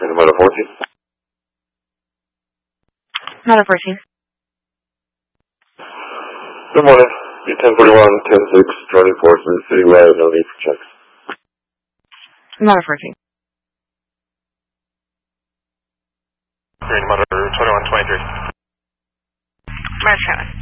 Mother 14. Mother 14. Good morning. B1041, 106, joining forces, citywide, no need for checks. Mother 14. Green Mother 2123. Mother 7.